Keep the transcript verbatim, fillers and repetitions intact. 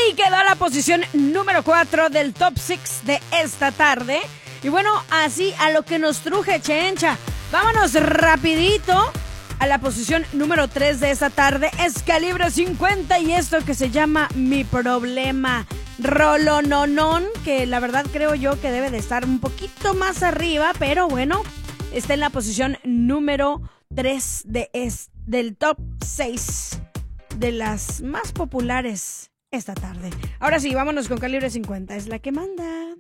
Ahí quedó la posición número cuatro del top seis de esta tarde. Y bueno, así a lo que nos truje, Chencha. Vámonos rapidito a la posición número tres de esta tarde. Es Calibre cincuenta y esto que se llama Mi Problema. Rolononón, que la verdad creo yo que debe de estar un poquito más arriba, pero bueno, está en la posición número tres de es, del top seis de las más populares esta tarde. Ahora sí, vámonos con Calibre cincuenta, es la que manda.